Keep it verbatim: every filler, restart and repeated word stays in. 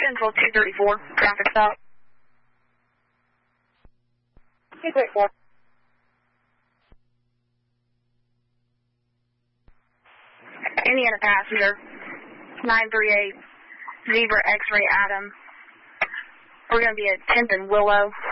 Central two thirty-four, traffic stop. two thirty-four. Indiana passenger, nine three eight, Zebra X-ray Adam. We're going to be at tenth and Willow.